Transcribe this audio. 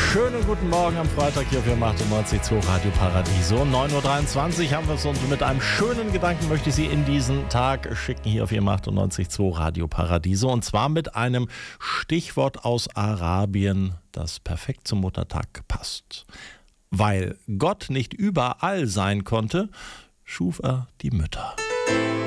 Schönen guten Morgen am Freitag hier auf Ihrem 98.2 Radio Paradiso. 9.23 Uhr haben wir es und mit einem schönen Gedanken möchte ich Sie in diesen Tag schicken hier auf Ihrem 98.2 Radio Paradiso. Und zwar mit einem Stichwort aus Arabien, das perfekt zum Muttertag passt. Weil Gott nicht überall sein konnte, schuf er die Mütter.